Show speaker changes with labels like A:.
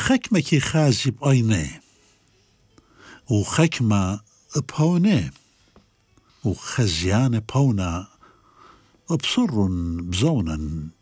A: خكمكي خازي بأيني وخكمة بهوني وخزيان بهونا بصر بزونا